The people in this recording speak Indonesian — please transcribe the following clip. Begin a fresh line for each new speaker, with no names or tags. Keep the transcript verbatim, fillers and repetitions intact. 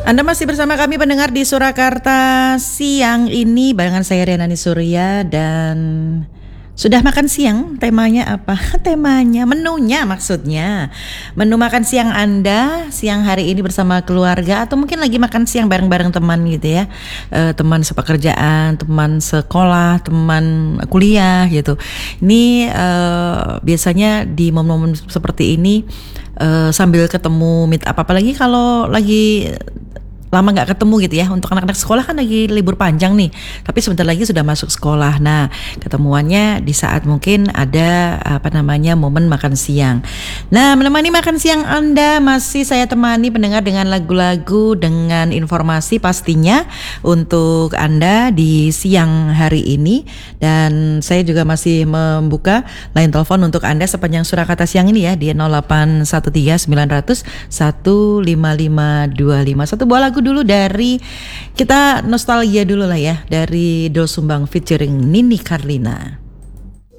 Anda masih bersama kami pendengar di Surakarta siang ini barengan saya Riana Surya dan sudah makan siang. Temanya apa? Temanya, menunya maksudnya. Menu makan siang Anda siang hari ini bersama keluarga atau mungkin lagi makan siang bareng-bareng teman gitu ya. E, teman sepekerjaan, teman sekolah, teman kuliah gitu. Ini e, biasanya di momen-momen seperti ini e, sambil ketemu meet up, apalagi kalau lagi lama nggak ketemu gitu ya. Untuk anak-anak sekolah kan lagi libur panjang nih, tapi sebentar lagi sudah masuk sekolah. Nah, ketemuannya di saat mungkin ada apa namanya momen makan siang. Nah, menemani makan siang Anda masih saya temani pendengar dengan lagu-lagu, dengan informasi pastinya untuk Anda di siang hari ini. Dan saya juga masih membuka line telepon untuk Anda sepanjang Surakarta siang ini ya di nol delapan satu tiga sembilan nol nol satu lima lima dua lima. Satu buah lagu dulu dari kita, nostalgia dulu lah ya, dari Doel Sumbang featuring Nini Carlina.